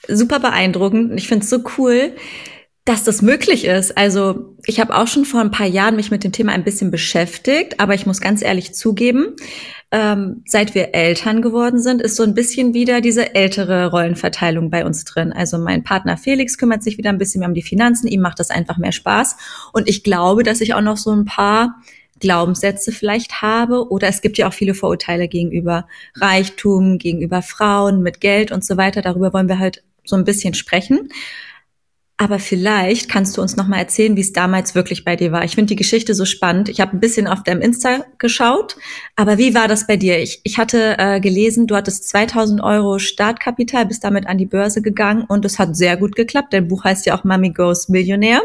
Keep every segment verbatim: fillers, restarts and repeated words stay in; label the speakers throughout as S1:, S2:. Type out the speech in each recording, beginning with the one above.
S1: super beeindruckend. Ich finde es so cool, dass das möglich ist. Also ich habe auch schon vor ein paar Jahren mich mit dem Thema ein bisschen beschäftigt, aber ich muss ganz ehrlich zugeben, ähm, seit wir Eltern geworden sind, ist so ein bisschen wieder diese ältere Rollenverteilung bei uns drin. Also mein Partner Felix kümmert sich wieder ein bisschen mehr um die Finanzen, ihm macht das einfach mehr Spaß. Und ich glaube, dass ich auch noch so ein paar Glaubenssätze vielleicht habe, oder es gibt ja auch viele Vorurteile gegenüber Reichtum, gegenüber Frauen mit Geld und so weiter. Darüber wollen wir halt so ein bisschen sprechen. Aber vielleicht kannst du uns noch mal erzählen, wie es damals wirklich bei dir war. Ich finde die Geschichte so spannend. Ich habe ein bisschen auf deinem Insta geschaut, aber wie war das bei dir? Ich, ich hatte äh, gelesen, du hattest zweitausend Euro Startkapital, bist damit an die Börse gegangen und es hat sehr gut geklappt. Dein Buch heißt ja auch Mommy Goes Millionär.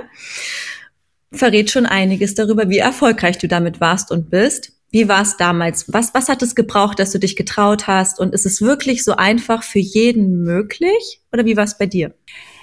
S1: Verrät schon einiges darüber, wie erfolgreich du damit warst und bist. Wie war es damals? Was, was hat es gebraucht, dass du dich getraut hast? Und ist es wirklich so einfach für jeden möglich? Oder wie war es bei dir?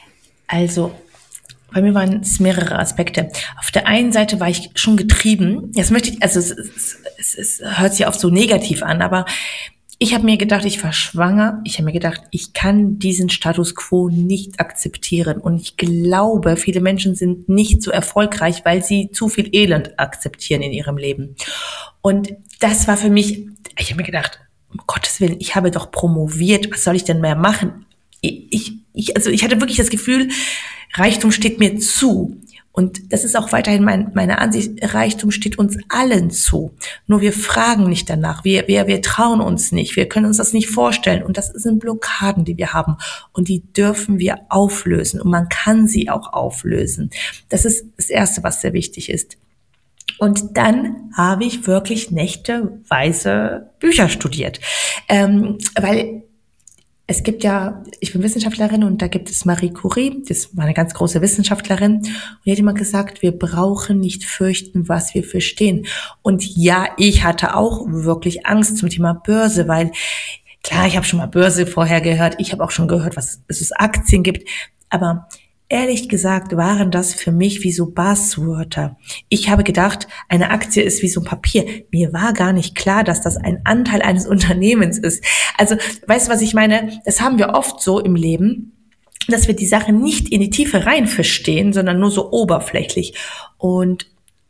S2: Also, bei mir waren es mehrere Aspekte. Auf der einen Seite war ich schon getrieben. Jetzt möchte ich, also es, es, es, es hört sich oft so negativ an, aber ich habe mir gedacht, ich war schwanger. Ich habe mir gedacht, ich kann diesen Status quo nicht akzeptieren. Und ich glaube, viele Menschen sind nicht so erfolgreich, weil sie zu viel Elend akzeptieren in ihrem Leben. Und das war für mich, ich habe mir gedacht, um Gottes Willen, ich habe doch promoviert. Was soll ich denn mehr machen? Ich, ich, also ich hatte wirklich das Gefühl, Reichtum steht mir zu. Und das ist auch weiterhin mein, meine Ansicht, Reichtum steht uns allen zu. Nur wir fragen nicht danach, wir, wir, wir trauen uns nicht, wir können uns das nicht vorstellen. Und das sind Blockaden, die wir haben. Und die dürfen wir auflösen. Und man kann sie auch auflösen. Das ist das Erste, was sehr wichtig ist. Und dann habe ich wirklich nächteweise Bücher studiert. Ähm, weil Es gibt ja, ich bin Wissenschaftlerin und da gibt es Marie Curie, das war eine ganz große Wissenschaftlerin, und die hat immer gesagt, wir brauchen nicht fürchten, was wir verstehen. Und ja, ich hatte auch wirklich Angst zum Thema Börse, weil klar, ich habe schon mal Börse vorher gehört, ich habe auch schon gehört, was es Aktien gibt, aber ehrlich gesagt waren das für mich wie so Buzzwörter. Ich habe gedacht, eine Aktie ist wie so ein Papier. Mir war gar nicht klar, dass das ein Anteil eines Unternehmens ist. Also, weißt du, was ich meine? Das haben wir oft so im Leben, dass wir die Sache nicht in die Tiefe rein verstehen, sondern nur so oberflächlich. Und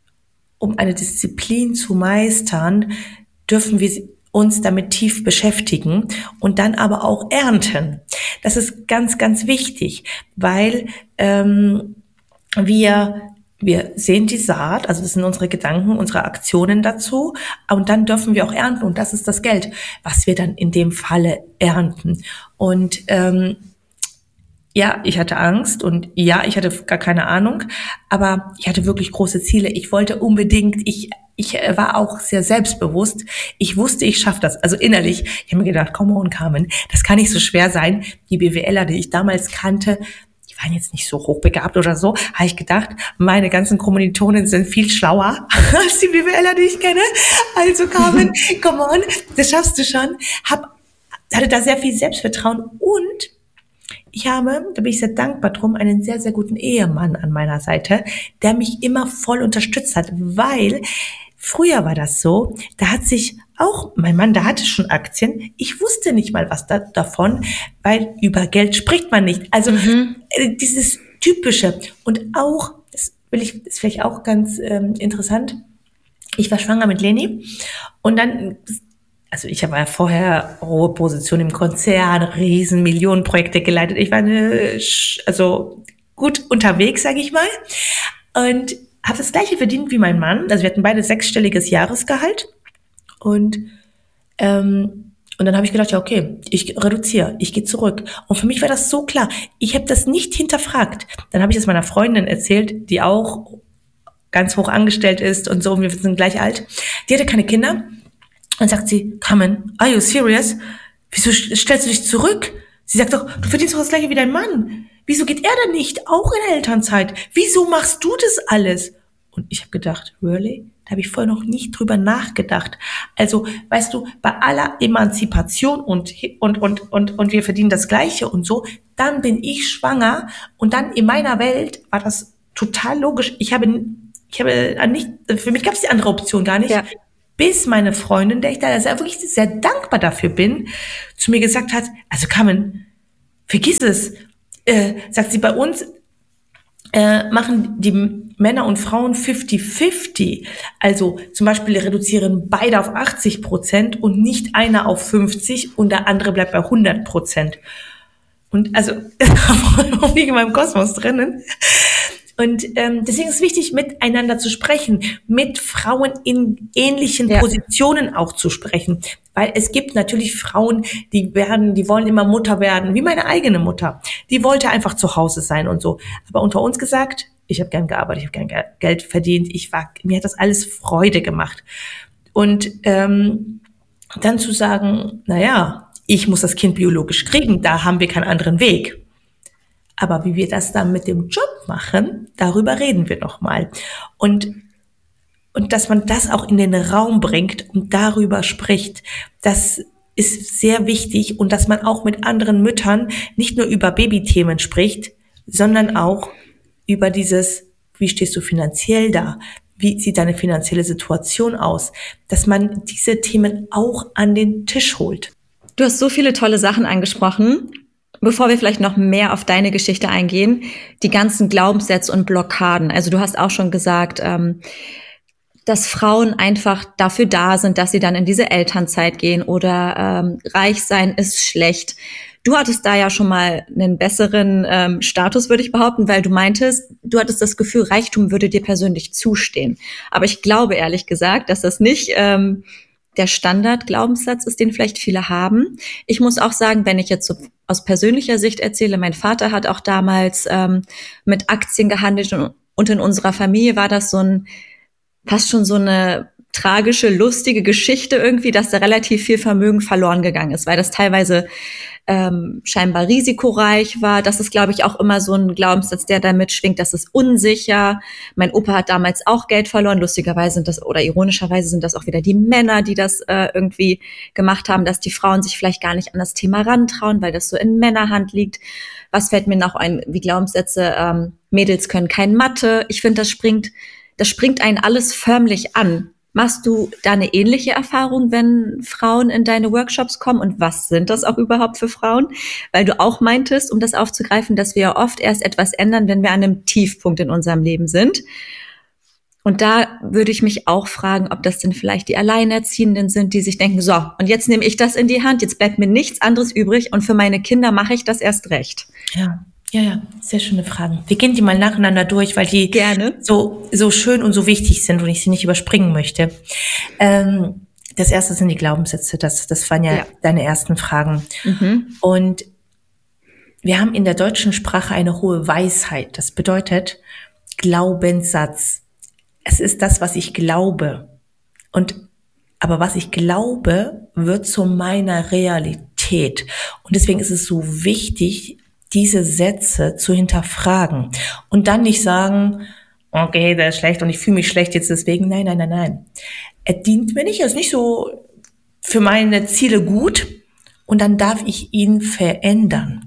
S2: um eine Disziplin zu meistern, dürfen wir uns damit tief beschäftigen und dann aber auch ernten. Das ist ganz, ganz wichtig, weil ähm, wir wir sehen die Saat, also das sind unsere Gedanken, unsere Aktionen dazu, und dann dürfen wir auch ernten, und das ist das Geld, was wir dann in dem Falle ernten. Und ähm, ja, ich hatte Angst und ja, ich hatte gar keine Ahnung, aber ich hatte wirklich große Ziele. Ich wollte unbedingt, ich ich war auch sehr selbstbewusst. Ich wusste, ich schaffe das. Also innerlich, ich habe mir gedacht, come on, Carmen, das kann nicht so schwer sein. Die BWLer, die ich damals kannte, die waren jetzt nicht so hochbegabt oder so, habe ich gedacht, meine ganzen Kommilitonen sind viel schlauer als die BWLer, die ich kenne. Also Carmen, come on, das schaffst du schon. Hab, hatte da sehr viel Selbstvertrauen und ich habe, da bin ich sehr dankbar drum, einen sehr, sehr guten Ehemann an meiner Seite, der mich immer voll unterstützt hat, weil früher war das so, da hat sich auch, mein Mann, der hatte schon Aktien, ich wusste nicht mal was da, davon, weil über Geld spricht man nicht. Also mhm. dieses Typische und auch, das will ich, ist vielleicht auch ganz ähm, interessant, ich war schwanger mit Leni und dann... Also ich habe ja vorher hohe Position im Konzern, riesen Millionenprojekte geleitet. Ich war eine, also gut unterwegs, sage ich mal. Und habe das Gleiche verdient wie mein Mann. Also wir hatten beide sechsstelliges Jahresgehalt. Und ähm, und dann habe ich gedacht, ja okay, ich reduziere, ich gehe zurück. Und für mich war das so klar. Ich habe das nicht hinterfragt. Dann habe ich es meiner Freundin erzählt, die auch ganz hoch angestellt ist und so. Und wir sind gleich alt. Die hatte keine Kinder. Dann sagt sie, Carmen, are you serious? Wieso stellst du dich zurück? Sie sagt doch, du verdienst doch das Gleiche wie dein Mann. Wieso geht er denn nicht, auch in Elternzeit? Wieso machst du das alles? Und ich habe gedacht, really? Da habe ich vorher noch nicht drüber nachgedacht. Also, weißt du, bei aller Emanzipation und, und, und, und, und wir verdienen das Gleiche und so, dann bin ich schwanger und dann in meiner Welt war das total logisch. Ich habe, ich habe nicht, für mich gab es die andere Option gar nicht. Ja. Bis meine Freundin, der ich da sehr, wirklich sehr dankbar dafür bin, zu mir gesagt hat, also Carmen, vergiss es, äh, sagt sie, bei uns äh, machen die Männer und Frauen fünfzig fünfzig. Also zum Beispiel reduzieren beide auf achtzig Prozent und nicht einer auf fünfzig und der andere bleibt bei hundert Prozent. Und also, warum liege in meinem Kosmos drinnen? Und ähm, deswegen ist es wichtig, miteinander zu sprechen, mit Frauen in ähnlichen ja. Positionen auch zu sprechen. Weil es gibt natürlich Frauen, die werden, die wollen immer Mutter werden, wie meine eigene Mutter. Die wollte einfach zu Hause sein und so. Aber unter uns gesagt, ich habe gern gearbeitet, ich habe gern Geld verdient, ich war, mir hat das alles Freude gemacht. Und ähm, dann zu sagen, naja, ich muss das Kind biologisch kriegen, da haben wir keinen anderen Weg. Aber wie wir das dann mit dem Job machen, darüber reden wir nochmal. Und, und dass man das auch in den Raum bringt und darüber spricht, das ist sehr wichtig. Und dass man auch mit anderen Müttern nicht nur über Babythemen spricht, sondern auch über dieses, wie stehst du finanziell da? Wie sieht deine finanzielle Situation aus? Dass man diese Themen auch an den Tisch holt.
S1: Du hast so viele tolle Sachen angesprochen. Bevor wir vielleicht noch mehr auf deine Geschichte eingehen, die ganzen Glaubenssätze und Blockaden. Also du hast auch schon gesagt, ähm, dass Frauen einfach dafür da sind, dass sie dann in diese Elternzeit gehen oder ähm, reich sein ist schlecht. Du hattest da ja schon mal einen besseren ähm, Status, würde ich behaupten, weil du meintest, du hattest das Gefühl, Reichtum würde dir persönlich zustehen. Aber ich glaube ehrlich gesagt, dass das nicht ähm, der Standard-Glaubenssatz ist, den vielleicht viele haben. Ich muss auch sagen, wenn ich jetzt so aus persönlicher Sicht erzähle, mein Vater hat auch damals ähm, mit Aktien gehandelt und, und in unserer Familie war das so ein, fast schon so eine tragische, lustige Geschichte irgendwie, dass da relativ viel Vermögen verloren gegangen ist, weil das teilweise ähm, scheinbar risikoreich war. Das ist, glaube ich, auch immer so ein Glaubenssatz, der damit schwingt, das ist unsicher. Mein Opa hat damals auch Geld verloren. Lustigerweise sind das, oder ironischerweise sind das auch wieder die Männer, die das äh, irgendwie gemacht haben, dass die Frauen sich vielleicht gar nicht an das Thema rantrauen, weil das so in Männerhand liegt. Was fällt mir noch ein, wie Glaubenssätze, ähm, Mädels können kein Mathe. Ich finde, das springt, das springt einen alles förmlich an. Machst du da eine ähnliche Erfahrung, wenn Frauen in deine Workshops kommen? Und was sind das auch überhaupt für Frauen? Weil du auch meintest, um das aufzugreifen, dass wir ja oft erst etwas ändern, wenn wir an einem Tiefpunkt in unserem Leben sind. Und da würde ich mich auch fragen, ob das denn vielleicht die Alleinerziehenden sind, die sich denken, so, und jetzt nehme ich das in die Hand, jetzt bleibt mir nichts anderes übrig und für meine Kinder mache ich das erst recht.
S2: Ja. Ja, ja, sehr schöne Fragen. Wir gehen die mal nacheinander durch, weil die
S1: gerne
S2: so so schön und so wichtig sind und ich sie nicht überspringen möchte. Ähm, das erste sind die Glaubenssätze, das das waren ja, ja. deine ersten Fragen. Mhm. Und wir haben in der deutschen Sprache eine hohe Weisheit. Das bedeutet Glaubenssatz. Es ist das, was ich glaube. Und aber was ich glaube, wird zu meiner Realität. Und deswegen ist es so wichtig, diese Sätze zu hinterfragen und dann nicht sagen, okay, der ist schlecht und ich fühle mich schlecht jetzt deswegen. Nein, nein, nein, nein. Er dient mir nicht, er ist nicht so für meine Ziele gut und dann darf ich ihn verändern.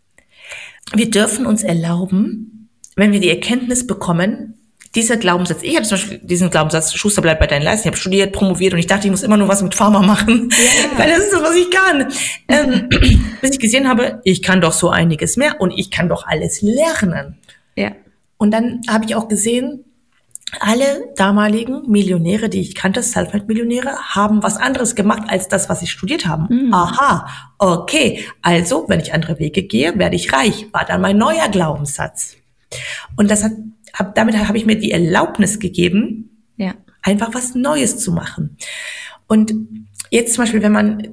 S2: Wir dürfen uns erlauben, wenn wir die Erkenntnis bekommen, dieser Glaubenssatz, ich habe zum Beispiel diesen Glaubenssatz, Schuster, bleib bei deinen Leisten, ich habe studiert, promoviert und ich dachte, ich muss immer nur was mit Pharma machen, ja. weil das ist das, was ich kann. Ähm, bis ich gesehen habe, ich kann doch so einiges mehr und ich kann doch alles lernen.
S1: Ja.
S2: Und dann habe ich auch gesehen, alle damaligen Millionäre, die ich kannte, Selfmade-Millionäre, haben was anderes gemacht als das, was sie studiert haben. Mhm. Aha, okay, also wenn ich andere Wege gehe, werde ich reich, war dann mein neuer Glaubenssatz. Und das hat Hab, damit habe ich mir die Erlaubnis gegeben,
S1: ja.
S2: einfach was Neues zu machen. Und jetzt zum Beispiel, wenn man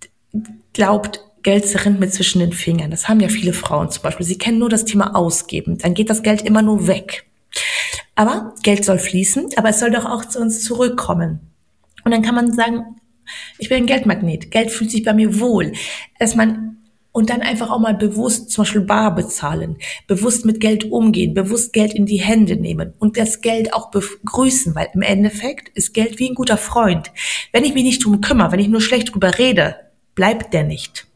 S2: glaubt, Geld zerrinnt mir zwischen den Fingern, das haben ja viele Frauen zum Beispiel, sie kennen nur das Thema Ausgeben, dann geht das Geld immer nur weg. Aber Geld soll fließen, aber es soll doch auch zu uns zurückkommen. Und dann kann man sagen, ich bin ein Geldmagnet, Geld fühlt sich bei mir wohl. Dass man Und dann einfach auch mal bewusst zum Beispiel bar bezahlen, bewusst mit Geld umgehen, bewusst Geld in die Hände nehmen und das Geld auch begrüßen, weil im Endeffekt ist Geld wie ein guter Freund. Wenn ich mich nicht drum kümmere, wenn ich nur schlecht drüber rede, bleibt der nicht.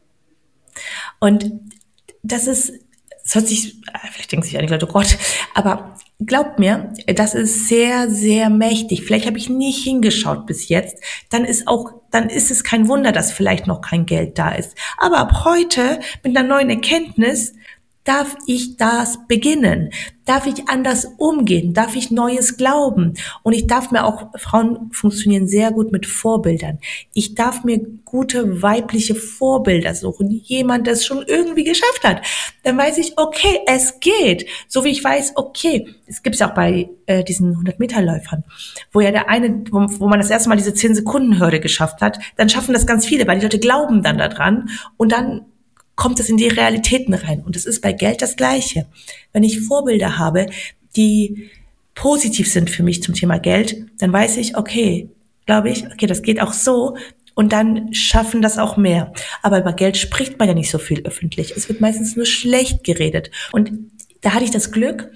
S2: Und das ist, das hört sich, vielleicht denken sich einige Leute, oh Gott, aber glaubt mir, das ist sehr, sehr mächtig. Vielleicht habe ich nicht hingeschaut bis jetzt. Dann ist auch, dann ist es kein Wunder, dass vielleicht noch kein Geld da ist. Aber ab heute mit einer neuen Erkenntnis, darf ich das beginnen? Darf ich anders umgehen? Darf ich Neues glauben? Und ich darf mir auch, Frauen funktionieren sehr gut mit Vorbildern. Ich darf mir gute weibliche Vorbilder suchen. Jemand, der es schon irgendwie geschafft hat. Dann weiß ich, okay, es geht. So wie ich weiß, okay, es gibt's ja auch bei äh, diesen hundert-Meter-Läufern, wo ja der eine, wo, wo man das erste Mal diese zehn-Sekunden-Hürde geschafft hat, dann schaffen das ganz viele, weil die Leute glauben dann daran und dann kommt es in die Realitäten rein. Und es ist bei Geld das Gleiche. Wenn ich Vorbilder habe, die positiv sind für mich zum Thema Geld, dann weiß ich, okay, glaube ich, okay, das geht auch so und dann schaffen das auch mehr. Aber über Geld spricht man ja nicht so viel öffentlich. Es wird meistens nur schlecht geredet. Und da hatte ich das Glück,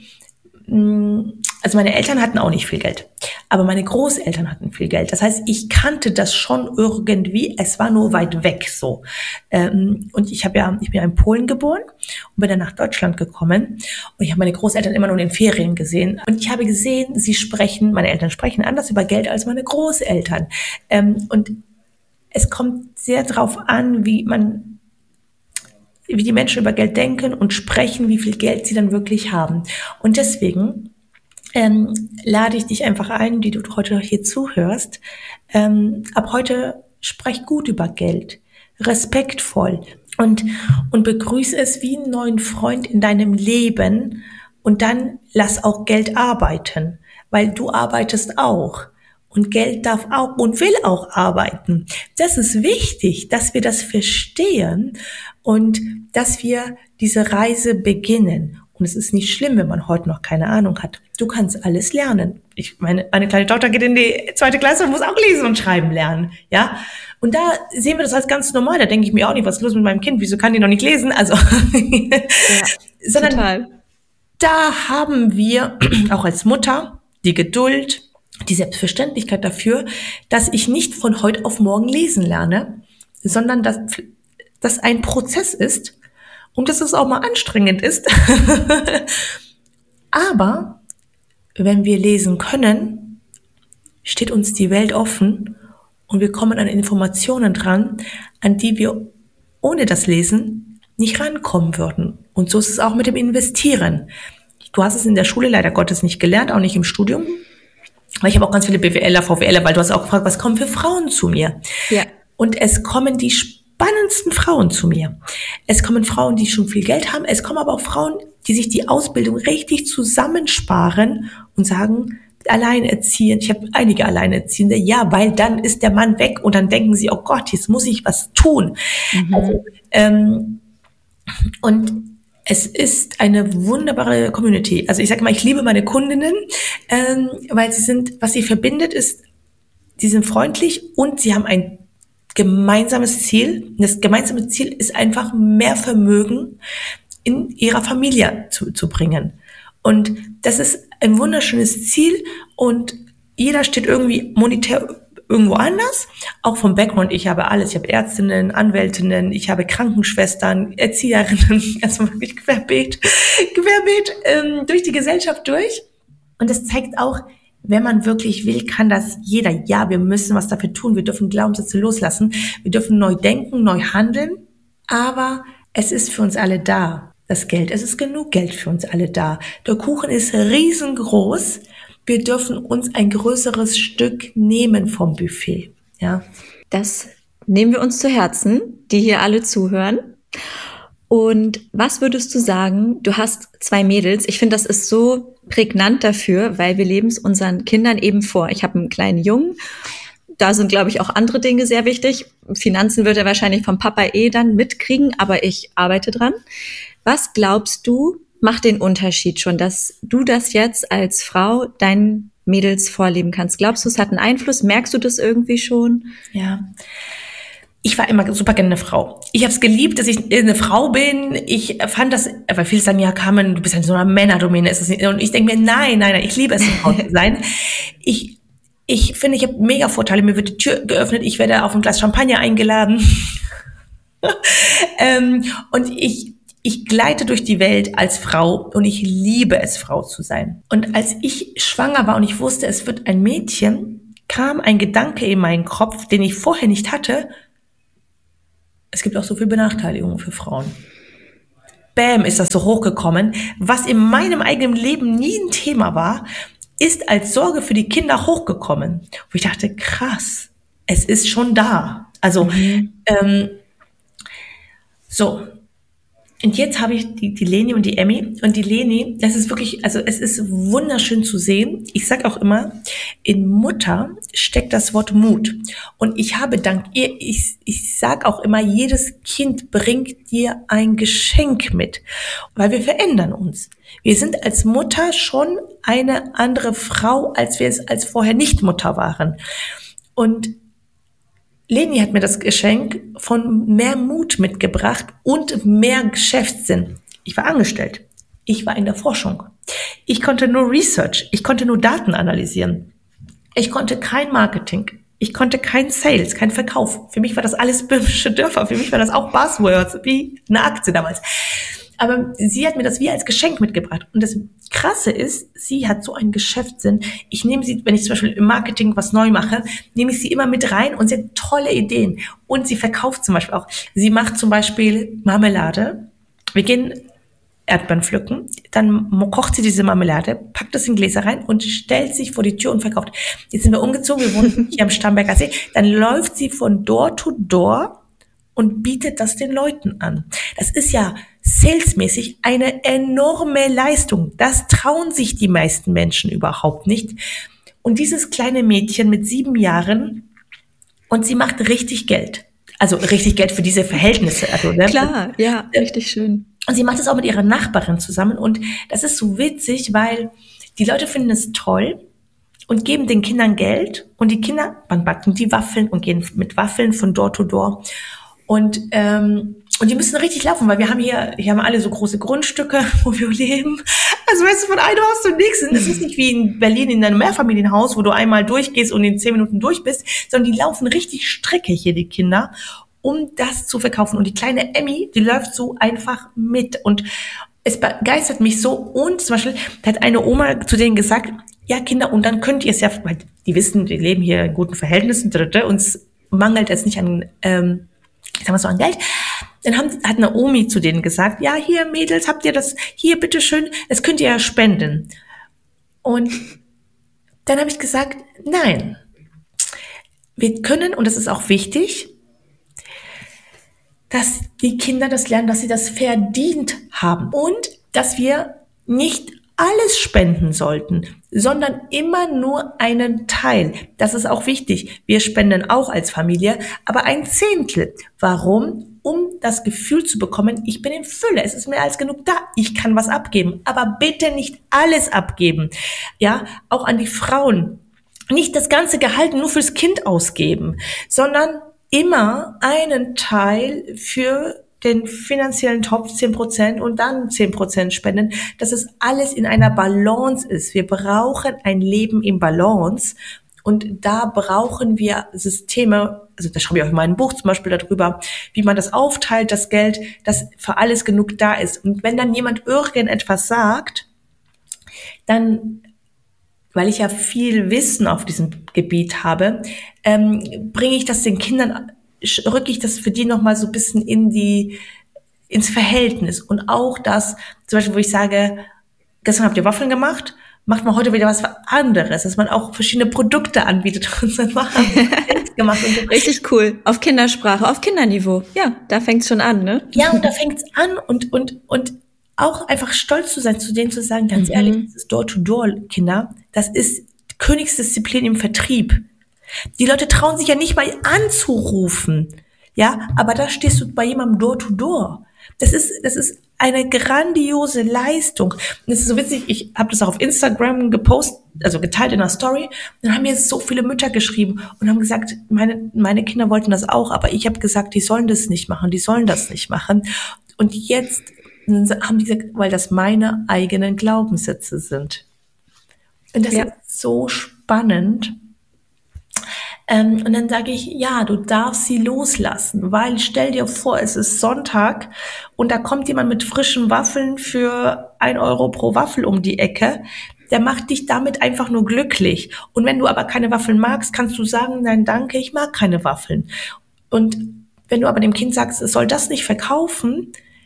S2: also meine Eltern hatten auch nicht viel Geld, aber meine Großeltern hatten viel Geld. Das heißt, ich kannte das schon irgendwie, es war nur weit weg so. Und ich habe ja, ich bin ja in Polen geboren und bin dann nach Deutschland gekommen und ich habe meine Großeltern immer nur in den Ferien gesehen und ich habe gesehen, sie sprechen, meine Eltern sprechen anders über Geld als meine Großeltern. Und es kommt sehr drauf an, wie man wie die Menschen über Geld denken und sprechen, wie viel Geld sie dann wirklich haben. Und deswegen ähm, lade ich dich einfach ein, die du heute hier zuhörst. Ähm, ab heute sprech gut über Geld, respektvoll und, und begrüße es wie einen neuen Freund in deinem Leben und dann lass auch Geld arbeiten, weil du arbeitest auch. Und Geld darf auch und will auch arbeiten. Das ist wichtig, dass wir das verstehen und dass wir diese Reise beginnen. Und es ist nicht schlimm, wenn man heute noch keine Ahnung hat. Du kannst alles lernen. Ich meine, meine kleine Tochter geht in die zweite Klasse und muss auch lesen und schreiben lernen. Ja. Und da sehen wir das als ganz normal. Da denke ich mir auch nicht, was ist los mit meinem Kind? Wieso kann die noch nicht lesen? Also, ja, sondern total. Da haben wir auch als Mutter die Geduld, die Selbstverständlichkeit dafür, dass ich nicht von heute auf morgen lesen lerne, sondern dass das ein Prozess ist und dass es auch mal anstrengend ist. Aber wenn wir lesen können, steht uns die Welt offen und wir kommen an Informationen dran, an die wir ohne das Lesen nicht rankommen würden. Und so ist es auch mit dem Investieren. Du hast es in der Schule leider Gottes nicht gelernt, auch nicht im Studium. Weil ich habe auch ganz viele B W Ler, V W Ler, weil du hast auch gefragt, was kommen für Frauen zu mir? Ja. Und es kommen die spannendsten Frauen zu mir. Es kommen Frauen, die schon viel Geld haben. Es kommen aber auch Frauen, die sich die Ausbildung richtig zusammensparen und sagen, alleinerziehend. Ich habe einige Alleinerziehende. Ja, weil dann ist der Mann weg und dann denken sie, oh Gott, jetzt muss ich was tun. Mhm. Also, ähm, und es ist eine wunderbare Community. Also ich sage mal, ich liebe meine Kundinnen, ähm, weil sie sind, was sie verbindet, ist, sie sind freundlich und sie haben ein gemeinsames Ziel. Das gemeinsame Ziel ist einfach mehr Vermögen in ihrer Familie zu, zu bringen. Und das ist ein wunderschönes Ziel und jeder steht irgendwie monetär irgendwo anders, auch vom Background. Ich habe alles. Ich habe Ärztinnen, Anwältinnen, ich habe Krankenschwestern, Erzieherinnen, also wirklich querbeet, querbeet ähm, durch die Gesellschaft durch. Und das zeigt auch, wenn man wirklich will, kann das jeder. Ja, wir müssen was dafür tun. Wir dürfen Glaubenssätze loslassen. Wir dürfen neu denken, neu handeln. Aber es ist für uns alle da, das Geld. Es ist genug Geld für uns alle da. Der Kuchen ist riesengroß. Wir dürfen uns ein größeres Stück nehmen vom Buffet. Ja.
S1: Das nehmen wir uns zu Herzen, die hier alle zuhören. Und was würdest du sagen? Du hast zwei Mädels. Ich finde, das ist so prägnant dafür, weil wir leben es unseren Kindern eben vor. Ich habe einen kleinen Jungen. Da sind, glaube ich, auch andere Dinge sehr wichtig. Finanzen wird er wahrscheinlich vom Papa eh dann mitkriegen, aber ich arbeite dran. Was glaubst du, macht den Unterschied schon, dass du das jetzt als Frau deinen Mädels vorleben kannst? Glaubst du, es hat einen Einfluss? Merkst du das irgendwie schon?
S2: Ja, ich war immer super gerne eine Frau. Ich habe es geliebt, dass ich eine Frau bin. Ich fand das, weil viele sagen, ja, Carmen, du bist in so einer Männerdomäne. Ist das nicht? Und ich denke mir, nein, nein, nein, ich liebe es, eine Frau zu sein. Ich ich finde, ich habe mega Vorteile. Mir wird die Tür geöffnet. Ich werde auf ein Glas Champagner eingeladen. ähm, und ich Ich gleite durch die Welt als Frau und ich liebe es, Frau zu sein. Und als ich schwanger war und ich wusste, es wird ein Mädchen, kam ein Gedanke in meinen Kopf, den ich vorher nicht hatte. Es gibt auch so viel Benachteiligung für Frauen. bam, ist das so hochgekommen. Was in meinem eigenen Leben nie ein Thema war, ist als Sorge für die Kinder hochgekommen. Wo ich dachte, krass, es ist schon da. Also, mhm. ähm, so. Und jetzt habe ich die, die Leni und die Emmy. Und die Leni, das ist wirklich, also es ist wunderschön zu sehen. Ich sage auch immer, in Mutter steckt das Wort Mut. Und ich habe dank ihr, ich, ich sage auch immer, jedes Kind bringt dir ein Geschenk mit. Weil wir verändern uns. Wir sind als Mutter schon eine andere Frau, als wir es als vorher nicht Mutter waren. Und Leni hat mir das Geschenk von mehr Mut mitgebracht und mehr Geschäftssinn. Ich war angestellt. Ich war in der Forschung. Ich konnte nur Research. Ich konnte nur Daten analysieren. Ich konnte kein Marketing. Ich konnte kein Sales, kein Verkauf. Für mich war das alles böhmische Dörfer. Für mich war das auch Buzzwords, wie eine Aktie damals. Aber sie hat mir das wie als Geschenk mitgebracht. Und das Krasse ist, sie hat so einen Geschäftssinn. Ich nehme sie, wenn ich zum Beispiel im Marketing was neu mache, nehme ich sie immer mit rein und sie hat tolle Ideen. Und sie verkauft zum Beispiel auch. Sie macht zum Beispiel Marmelade. Wir gehen Erdbeeren pflücken, dann kocht sie diese Marmelade, packt das in Gläser rein und stellt sich vor die Tür und verkauft. Jetzt sind wir umgezogen, wir wohnen hier am Starnberger See. Dann läuft sie von Door to Door und bietet das den Leuten an. Das ist ja salesmäßig eine enorme Leistung. Das trauen sich die meisten Menschen überhaupt nicht. Und dieses kleine Mädchen mit sieben Jahren, und sie macht richtig Geld. Also richtig Geld für diese Verhältnisse. Also, ne?
S1: Klar, ja, richtig schön.
S2: Und sie macht es auch mit ihrer Nachbarin zusammen. Und das ist so witzig, weil die Leute finden es toll und geben den Kindern Geld. Und die Kinder, dann backen die Waffeln und gehen mit Waffeln von Door to Door. Und ähm, und die müssen richtig laufen, weil wir haben hier, hier haben alle so große Grundstücke, wo wir leben. Also weißt du, von einem Haus zum nächsten. Das ist nicht wie in Berlin in einem Mehrfamilienhaus, wo du einmal durchgehst und in zehn Minuten durch bist, sondern die laufen richtig Strecke hier, die Kinder, um das zu verkaufen. Und die kleine Emmy, die läuft so einfach mit. Und es begeistert mich so. Und zum Beispiel hat eine Oma zu denen gesagt, ja Kinder, und dann könnt ihr es ja, weil die wissen, wir leben hier in guten Verhältnissen, dritte, uns mangelt es nicht an, ähm, sagen wir so, an Geld. Dann haben, hat eine Omi zu denen gesagt, ja, hier Mädels, habt ihr das, hier bitteschön, das könnt ihr ja spenden. Und dann habe ich gesagt, nein, wir können, und das ist auch wichtig, dass die Kinder das lernen, dass sie das verdient haben und dass wir nicht alles spenden sollten, sondern immer nur einen Teil. Das ist auch wichtig. Wir spenden auch als Familie, aber ein Zehntel. Warum? Um das Gefühl zu bekommen, ich bin in Fülle, es ist mehr als genug da, ich kann was abgeben, aber bitte nicht alles abgeben. Ja, auch an die Frauen. Nicht das ganze Gehalt nur fürs Kind ausgeben, sondern immer einen Teil für den finanziellen Topf, zehn Prozent und dann zehn Prozent spenden, dass es alles in einer Balance ist. Wir brauchen ein Leben in Balance und da brauchen wir Systeme, also da schreibe ich auch in meinem Buch zum Beispiel darüber, wie man das aufteilt, das Geld, dass für alles genug da ist. Und wenn dann jemand irgendetwas sagt, dann, weil ich ja viel Wissen auf diesem Gebiet habe, ähm, bringe ich das den Kindern, rücke ich das für die nochmal so ein bisschen in die, ins Verhältnis. Und auch das, zum Beispiel, wo ich sage, gestern habt ihr Waffeln gemacht, macht man heute wieder was anderes, dass man auch verschiedene Produkte anbietet und dann machen gemacht. Und so.
S1: Richtig cool. Auf Kindersprache, auf Kinderniveau. Ja, da fängt's schon an, ne?
S2: Ja, und da fängt's an und, und, und auch einfach stolz zu sein, zu denen zu sagen, ganz mhm. ehrlich, das ist Door-to-Door, Kinder, das ist Königsdisziplin im Vertrieb. Die Leute trauen sich ja nicht mal anzurufen, ja, aber da stehst du bei jemandem Door to Door. Das ist, das ist eine grandiose Leistung. Und das ist so witzig, ich habe das auch auf Instagram gepostet, also geteilt in einer Story. Dann haben mir so viele Mütter geschrieben und haben gesagt, meine, meine Kinder wollten das auch, aber ich habe gesagt, die sollen das nicht machen, die sollen das nicht machen. Und jetzt haben die gesagt, weil das meine eigenen Glaubenssätze sind. Und das ja. ist so spannend. Ähm, und dann sage ich, ja, du darfst sie loslassen, weil stell dir vor, es ist Sonntag und da kommt jemand mit frischen Waffeln für ein Euro pro Waffel um die Ecke. Der macht dich damit einfach nur glücklich. Und wenn du aber keine Waffeln magst, kannst du sagen, nein, danke, ich mag keine Waffeln. Und wenn du aber dem Kind sagst, es soll das nicht verkaufen,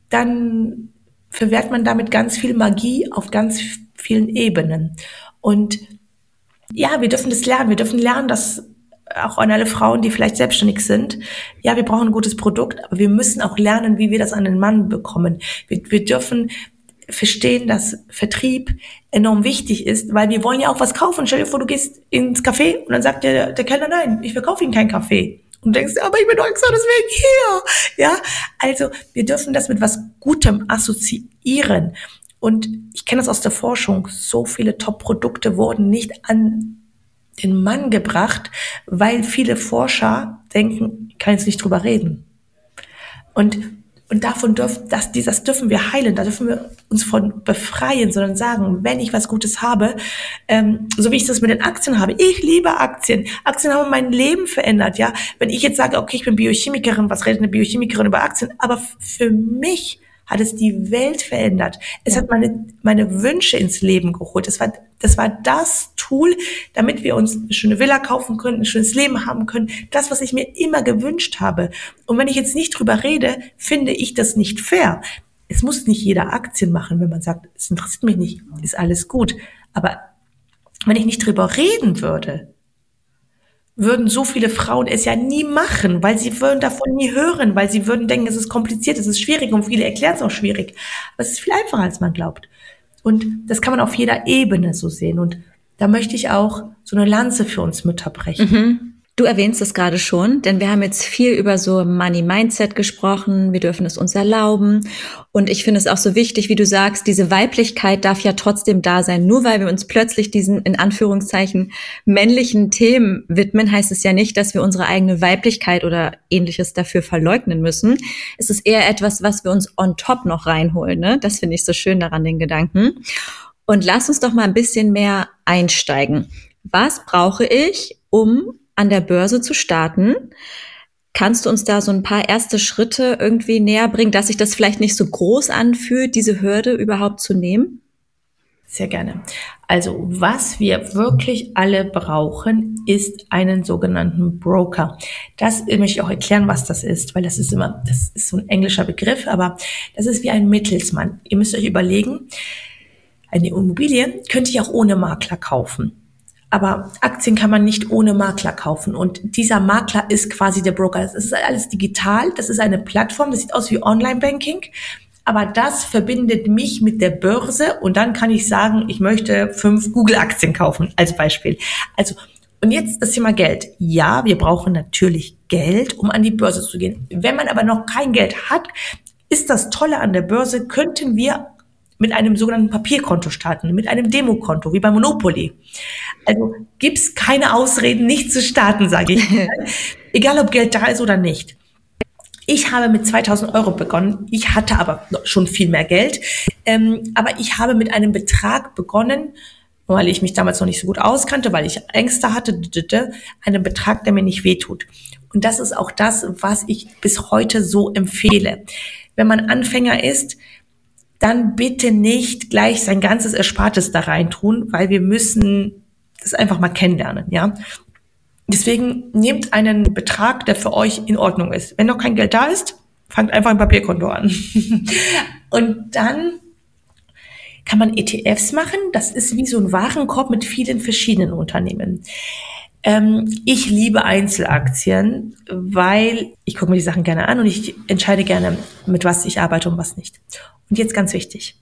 S2: dann verwehrt man damit ganz viel Magie auf ganz vielen Ebenen. Und ja, wir dürfen das lernen. Wir dürfen lernen, dass auch an alle Frauen, die vielleicht selbstständig sind, ja, wir brauchen ein gutes Produkt, aber wir müssen auch lernen, wie wir das an den Mann bekommen. Wir, wir dürfen verstehen, dass Vertrieb enorm wichtig ist, weil wir wollen ja auch was kaufen. Stell dir vor, du gehst ins Café und dann sagt der, der Kellner, nein, ich verkaufe Ihnen keinen Kaffee. Und du denkst, aber ich bin doch extra deswegen hier. Ja, also wir dürfen das mit was Gutem assoziieren. Und ich kenne das aus der Forschung. So viele Top-Produkte wurden nicht an den Mann gebracht, weil viele Forscher denken, ich kann jetzt nicht drüber reden. Und Und davon dürfen, das, das dürfen wir heilen, da dürfen wir uns von befreien, sondern sagen, wenn ich was Gutes habe, ähm, so wie ich das mit den Aktien habe. Ich liebe Aktien. Aktien haben mein Leben verändert, ja. Wenn ich jetzt sage, okay, ich bin Biochemikerin, was redet eine Biochemikerin über Aktien? Aber für mich hat es die Welt verändert. Es ja. hat meine, meine Wünsche ins Leben geholt. Das war, das war das Tool, damit wir uns eine schöne Villa kaufen können, ein schönes Leben haben können. Das, was ich mir immer gewünscht habe. Und wenn ich jetzt nicht drüber rede, finde ich das nicht fair. Es muss nicht jeder Aktien machen, wenn man sagt, es interessiert mich nicht, ist alles gut. Aber wenn ich nicht drüber reden würde, würden so viele Frauen es ja nie machen, weil sie würden davon nie hören, weil sie würden denken, es ist kompliziert, es ist schwierig und viele erklären es auch schwierig. Aber es ist viel einfacher, als man glaubt. Und das kann man auf jeder Ebene so sehen. Und da möchte ich auch so eine Lanze für uns Mütter brechen.
S1: Mhm. Du erwähnst es gerade schon, denn wir haben jetzt viel über so Money Mindset gesprochen. Wir dürfen es uns erlauben. Und ich finde es auch so wichtig, wie du sagst, diese Weiblichkeit darf ja trotzdem da sein. Nur weil wir uns plötzlich diesen, in Anführungszeichen, männlichen Themen widmen, heißt es ja nicht, dass wir unsere eigene Weiblichkeit oder Ähnliches dafür verleugnen müssen. Es ist eher etwas, was wir uns on top noch reinholen, ne? Das finde ich so schön daran, den Gedanken. Und lass uns doch mal ein bisschen mehr einsteigen. Was brauche ich, um an der Börse zu starten? Kannst du uns da so ein paar erste Schritte irgendwie näher bringen, dass sich das vielleicht nicht so groß anfühlt, diese Hürde überhaupt zu nehmen?
S2: Sehr gerne. Also, was wir wirklich alle brauchen, ist einen sogenannten Broker. Das möchte ich auch erklären, was das ist, weil das ist immer, das ist so ein englischer Begriff, aber das ist wie ein Mittelsmann. Ihr müsst euch überlegen, eine Immobilie könnte ich auch ohne Makler kaufen. Aber Aktien kann man nicht ohne Makler kaufen. Und dieser Makler ist quasi der Broker. Das ist alles digital. Das ist eine Plattform. Das sieht aus wie Online-Banking. Aber das verbindet mich mit der Börse. Und dann kann ich sagen, ich möchte fünf Google-Aktien kaufen, als Beispiel. Also, und jetzt das Thema Geld. Ja, wir brauchen natürlich Geld, um an die Börse zu gehen. Wenn man aber noch kein Geld hat, ist das Tolle an der Börse, könnten wir mit einem sogenannten Papierkonto starten, mit einem Demokonto, wie bei Monopoly. Also gibt's keine Ausreden, nicht zu starten, sage ich. Egal, ob Geld da ist oder nicht. Ich habe mit zweitausend Euro begonnen. Ich hatte aber schon viel mehr Geld. Ähm, aber ich habe mit einem Betrag begonnen, weil ich mich damals noch nicht so gut auskannte, weil ich Ängste hatte, einen Betrag, der mir nicht wehtut. Und das ist auch das, was ich bis heute so empfehle. Wenn man Anfänger ist, dann bitte nicht gleich sein ganzes Erspartes da reintun, weil wir müssen das einfach mal kennenlernen, ja. Deswegen nehmt einen Betrag, der für euch in Ordnung ist. Wenn noch kein Geld da ist, fangt einfach ein Papierkonto an. Und dann kann man E T Fs machen. Das ist wie so ein Warenkorb mit vielen verschiedenen Unternehmen. Ähm, ich liebe Einzelaktien, weil ich gucke mir die Sachen gerne an und ich entscheide gerne, mit was ich arbeite und was nicht. Und jetzt ganz wichtig.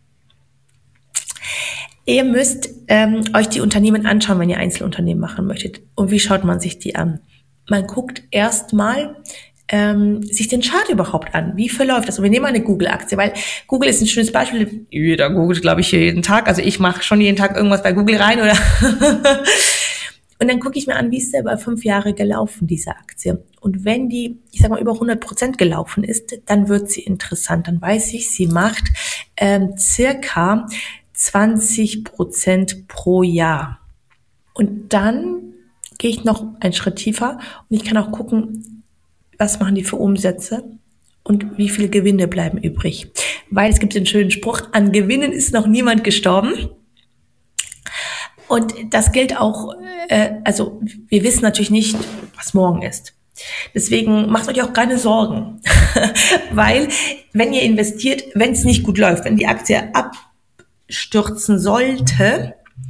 S2: Ihr müsst ähm, euch die Unternehmen anschauen, wenn ihr Einzelunternehmen machen möchtet. Und wie schaut man sich die an? Man guckt erstmal ähm, sich den Chart überhaupt an. Wie verläuft das? Und wir nehmen eine Google-Aktie, weil Google ist ein schönes Beispiel. Jeder googelt, glaube ich, jeden Tag. Also ich mache schon jeden Tag irgendwas bei Google rein, oder? Und dann gucke ich mir an, wie ist der über fünf Jahre gelaufen, diese Aktie. Und wenn die, ich sag mal, über hundert Prozent gelaufen ist, dann wird sie interessant. Dann weiß ich, sie macht ähm, circa zwanzig Prozent pro Jahr. Und dann gehe ich noch einen Schritt tiefer und ich kann auch gucken, was machen die für Umsätze und wie viele Gewinne bleiben übrig. Weil es gibt den schönen Spruch, an Gewinnen ist noch niemand gestorben. Und das gilt auch, äh, also wir wissen natürlich nicht, was morgen ist. Deswegen macht euch auch keine Sorgen, weil wenn ihr investiert, wenn es nicht gut läuft, wenn die Aktie abstürzen sollte,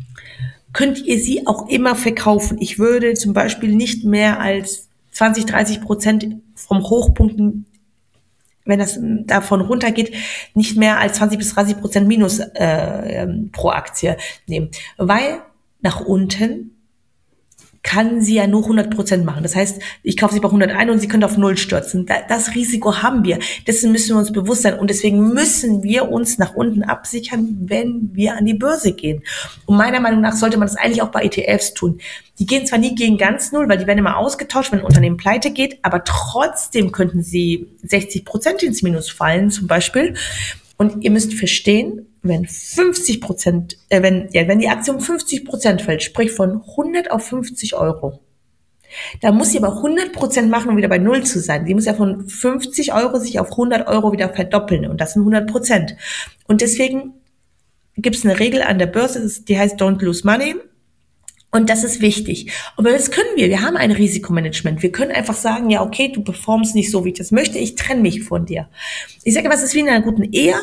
S2: könnt ihr sie auch immer verkaufen. Ich würde zum Beispiel nicht mehr als zwanzig, dreißig Prozent vom Hochpunkt, wenn das davon runtergeht, nicht mehr als zwanzig bis dreißig Prozent Minus äh, pro Aktie nehmen, weil nach unten kann sie ja nur hundert Prozent machen. Das heißt, ich kaufe sie bei hunderteins und sie könnte auf null stürzen. Das Risiko haben wir. Dessen müssen wir uns bewusst sein. Und deswegen müssen wir uns nach unten absichern, wenn wir an die Börse gehen. Und meiner Meinung nach sollte man das eigentlich auch bei E T Fs tun. Die gehen zwar nie gegen ganz null, weil die werden immer ausgetauscht, wenn ein Unternehmen pleite geht, aber trotzdem könnten sie sechzig Prozent ins Minus fallen, zum Beispiel. Und ihr müsst verstehen, wenn fünfzig Prozent, äh, wenn, ja, wenn die Aktie um fünfzig Prozent fällt, sprich von hundert auf fünfzig Euro, dann muss sie aber hundert Prozent machen, um wieder bei Null zu sein. Die muss ja von fünfzig Euro sich auf hundert Euro wieder verdoppeln und das sind hundert Prozent. Und deswegen gibt es eine Regel an der Börse, die heißt Don't Lose Money. Und das ist wichtig. Aber das können wir. Wir haben ein Risikomanagement. Wir können einfach sagen, ja, okay, du performst nicht so, wie ich das möchte. Ich trenne mich von dir. Ich sage, was ist wie in einer guten Ehe?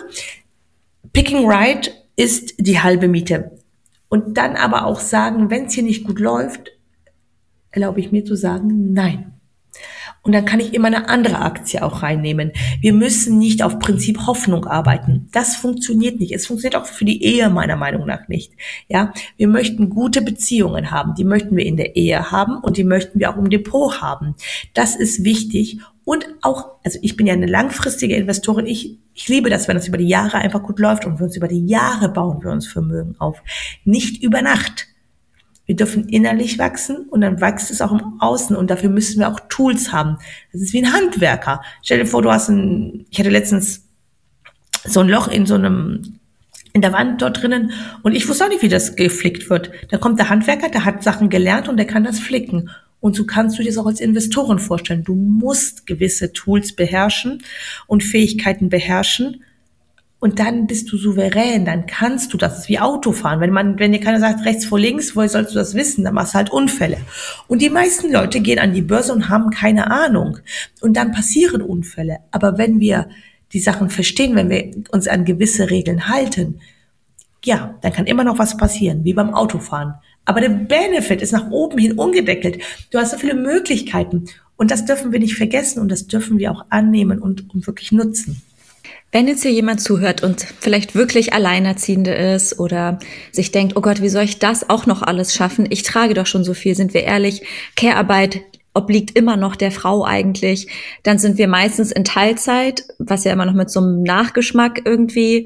S2: Picking right ist die halbe Miete. Und dann aber auch sagen, wenn es hier nicht gut läuft, erlaube ich mir zu sagen, nein. Und dann kann ich immer eine andere Aktie auch reinnehmen. Wir müssen nicht auf Prinzip Hoffnung arbeiten. Das funktioniert nicht. Es funktioniert auch für die Ehe meiner Meinung nach nicht. Ja, wir möchten gute Beziehungen haben. Die möchten wir in der Ehe haben und die möchten wir auch im Depot haben. Das ist wichtig. Und auch, also ich bin ja eine langfristige Investorin. Ich, ich liebe das, wenn es über die Jahre einfach gut läuft und wir uns über die Jahre bauen wir uns Vermögen auf. Nicht über Nacht. Wir dürfen innerlich wachsen und dann wächst es auch im Außen und dafür müssen wir auch Tools haben. Das ist wie ein Handwerker. Stell dir vor, du hast ein, ich hatte letztens so ein Loch in so einem, in der Wand dort drinnen und ich wusste auch nicht, wie das geflickt wird. Da kommt der Handwerker, der hat Sachen gelernt und der kann das flicken. Und so kannst du dir das auch als Investorin vorstellen. Du musst gewisse Tools beherrschen und Fähigkeiten beherrschen. Und dann bist du souverän, dann kannst du das. Das ist wie Autofahren. Wenn man, wenn dir keiner sagt, rechts vor links, woher sollst du das wissen? Dann machst du halt Unfälle. Und die meisten Leute gehen an die Börse und haben keine Ahnung. Und dann passieren Unfälle. Aber wenn wir die Sachen verstehen, wenn wir uns an gewisse Regeln halten, ja, dann kann immer noch was passieren, wie beim Autofahren. Aber der Benefit ist nach oben hin ungedeckelt. Du hast so viele Möglichkeiten. Und das dürfen wir nicht vergessen und das dürfen wir auch annehmen und, und wirklich nutzen.
S1: Wenn jetzt hier jemand zuhört und vielleicht wirklich Alleinerziehende ist oder sich denkt, oh Gott, wie soll ich das auch noch alles schaffen? Ich trage doch schon so viel, sind wir ehrlich. Care-Arbeit obliegt immer noch der Frau eigentlich. Dann sind wir meistens in Teilzeit, was ja immer noch mit so einem Nachgeschmack irgendwie,